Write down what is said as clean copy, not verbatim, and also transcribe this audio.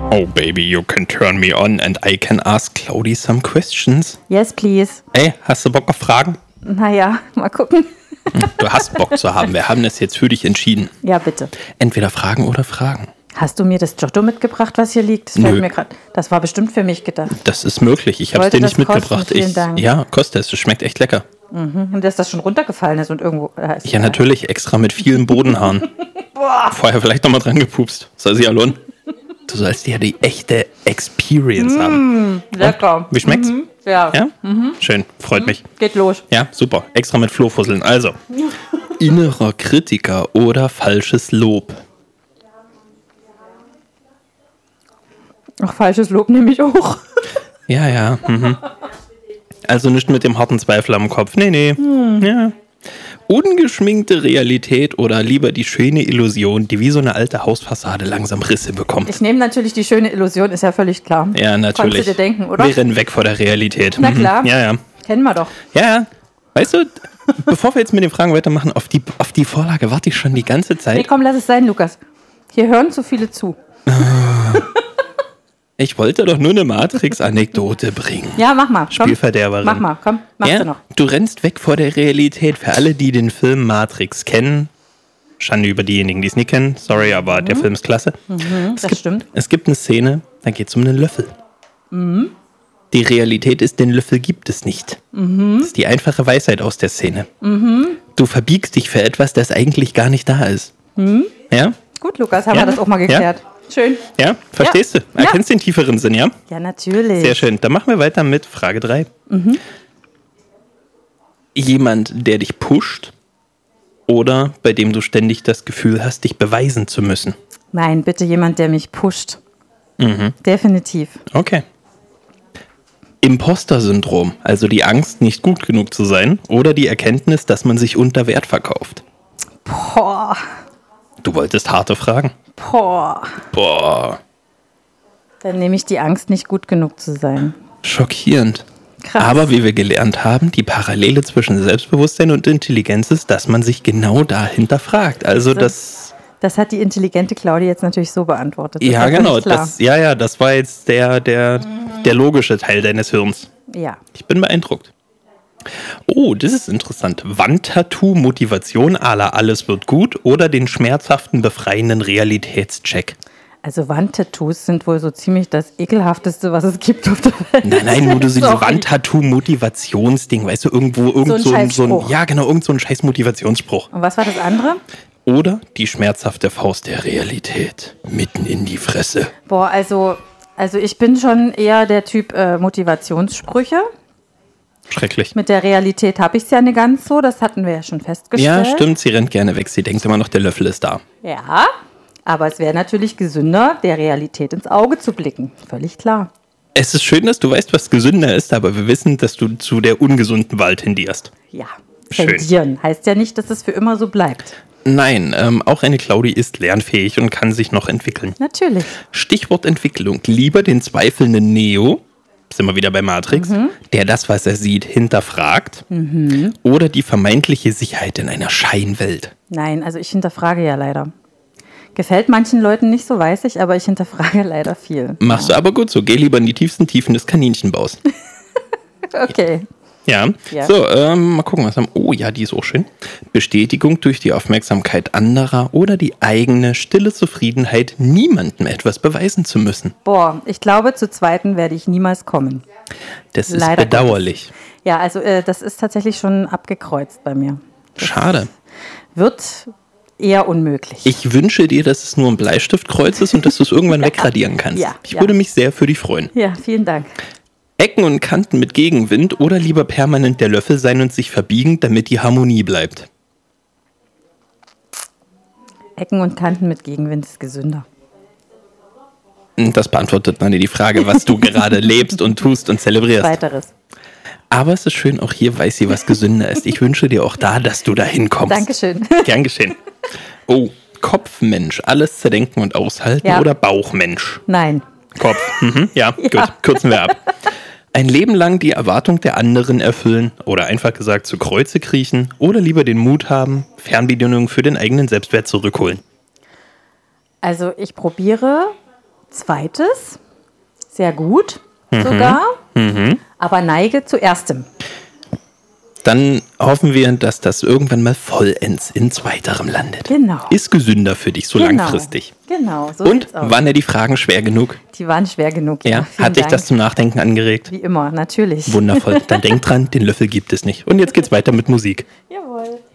Oh baby, you can turn me on and I can ask Claudi some questions. Yes, please. Ey, hast du Bock auf Fragen? Naja, mal gucken. Du hast Bock zu haben. Wir haben das jetzt für dich entschieden. Ja, bitte. Entweder Fragen oder Fragen. Hast du mir das Giotto mitgebracht, was hier liegt? Das fällt mir gerade. Das war bestimmt für mich gedacht. Das ist möglich. Ich habe es dir nicht mitgebracht. Vielen Dank. Ja, koste es. Es schmeckt echt lecker. Und dass das schon runtergefallen ist und irgendwo. Ja, natürlich. Extra mit vielen Bodenhaaren. Boah. Vorher vielleicht nochmal dran gepupst. Soll sie ja lohnen. Du sollst ja die echte Experience haben. Lecker. Und, wie schmeckt's? Ja. Ja? Schön. Freut mich. Geht los. Ja, super. Extra mit Flohfusseln. Also, innerer Kritiker oder falsches Lob? Ach, falsches Lob nehme ich auch. Ja. Also nicht mit dem harten Zweifel am Kopf. Nee. Ja. Ungeschminkte Realität oder lieber die schöne Illusion, die wie so eine alte Hausfassade langsam Risse bekommt? Ich nehme natürlich die schöne Illusion, ist ja völlig klar. Ja, natürlich. Kannst du dir denken, oder? Wir rennen weg vor der Realität. Na klar. Ja. Kennen wir doch. Ja. Weißt du, bevor wir jetzt mit den Fragen weitermachen, auf die Vorlage warte ich schon die ganze Nee, Zeit. komm, lass es sein, Lukas. Hier hören zu viele zu. Ich wollte doch nur eine Matrix-Anekdote bringen. Ja, mach mal. Komm. Spielverderberin. Mach mal, komm. Machst du noch. Du rennst weg vor der Realität. Für alle, die den Film Matrix kennen, Schande über diejenigen, die es nicht kennen, sorry, aber der Film ist klasse. Das stimmt. Es gibt eine Szene, da geht es um einen Löffel. Die Realität ist, den Löffel gibt es nicht. Das ist die einfache Weisheit aus der Szene. Du verbiegst dich für etwas, das eigentlich gar nicht da ist. Ja? Gut, Lukas, haben Ja? wir das auch mal geklärt. Schön. Ja? Verstehst du? Erkennst den tieferen Sinn, ja? Ja, natürlich. Sehr schön. Dann machen wir weiter mit Frage 3. Jemand, der dich pusht oder bei dem du ständig das Gefühl hast, dich beweisen zu müssen? Nein, bitte jemand, der mich pusht. Definitiv. Okay. Imposter-Syndrom, also die Angst, nicht gut genug zu sein oder die Erkenntnis, dass man sich unter Wert verkauft? Boah. Du wolltest harte Fragen. Boah. Dann nehme ich die Angst, nicht gut genug zu sein. Schockierend. Krass. Aber wie wir gelernt haben, die Parallele zwischen Selbstbewusstsein und Intelligenz ist, dass man sich genau da hinterfragt. Also das hat die intelligente Claudia jetzt natürlich so beantwortet. Das ja, war genau. völlig klar. Das war jetzt der logische Teil deines Hirns. Ja. Ich bin beeindruckt. Oh, das ist interessant. Wandtattoo, Motivation à la alles wird gut oder den schmerzhaften, befreienden Realitätscheck? Also Wandtattoos sind wohl so ziemlich das ekelhafteste, was es gibt auf der Welt. Nein, nur so Sorry. Wandtattoo-Motivationsding, weißt du, irgendwo irgend so ein scheiß Motivationsspruch. Und was war das andere? Oder die schmerzhafte Faust der Realität mitten in die Fresse. Boah, also ich bin schon eher der Typ Motivationssprüche. Schrecklich. Mit der Realität habe ich es ja nicht ganz so, das hatten wir ja schon festgestellt. Ja, stimmt, sie rennt gerne weg. Sie denkt immer noch, der Löffel ist da. Ja, aber es wäre natürlich gesünder, der Realität ins Auge zu blicken. Völlig klar. Es ist schön, dass du weißt, was gesünder ist, aber wir wissen, dass du zu der ungesunden Wahl tendierst. Ja, Schön. tendieren heißt ja nicht, dass es für immer so bleibt. Nein, auch eine Claudi ist lernfähig und kann sich noch entwickeln. Natürlich. Stichwort Entwicklung. Lieber den zweifelnden Neo, sind wir wieder bei Matrix, der das, was er sieht, hinterfragt, oder die vermeintliche Sicherheit in einer Scheinwelt. Nein, also ich hinterfrage ja leider. Gefällt manchen Leuten nicht, so weiß ich, aber ich hinterfrage leider viel. Machst du aber gut so. Geh lieber in die tiefsten Tiefen des Kaninchenbaus. Okay. Ja. So, mal gucken, was haben. Oh ja, die ist auch schön. Bestätigung durch die Aufmerksamkeit anderer oder die eigene stille Zufriedenheit, niemandem etwas beweisen zu müssen. Boah, ich glaube, zu zweiten werde ich niemals kommen. Das ist Leider bedauerlich. Ja, also das ist tatsächlich schon abgekreuzt bei mir. Schade. Wird eher unmöglich. Ich wünsche dir, dass es nur ein Bleistiftkreuz ist und dass du es irgendwann wegradieren kannst. Ja, Ich würde mich sehr für dich freuen. Ja, vielen Dank. Ecken und Kanten mit Gegenwind oder lieber permanent der Löffel sein und sich verbiegen, damit die Harmonie bleibt? Ecken und Kanten mit Gegenwind ist gesünder. Das beantwortet meine die Frage, was du gerade lebst und tust und zelebrierst. Weiteres. Aber es ist schön, auch hier weiß sie, was gesünder ist. Ich wünsche dir auch da, dass du da hinkommst. Dankeschön. Gern geschehen. Oh, Kopfmensch, alles zerdenken und aushalten Ja. oder Bauchmensch? Nein. Kopf. Ja, gut, kürzen wir ab. Ein Leben lang die Erwartung der anderen erfüllen oder einfach gesagt zu Kreuze kriechen oder lieber den Mut haben, Fernbedienungen für den eigenen Selbstwert zurückholen. Also ich probiere Zweites, sehr gut sogar, aber neige zu erstem. Dann hoffen wir, dass das irgendwann mal vollends in zweiterem landet. Genau. Ist gesünder für dich, so langfristig. Genau, so Und sieht's aus. waren ja die Fragen schwer genug? Die waren schwer genug, Ja, vielen hat dich Dank. das zum Nachdenken angeregt? Wie immer, natürlich. Wundervoll. Dann denk dran, den Löffel gibt es nicht. Und jetzt geht's weiter mit Musik. Jawohl.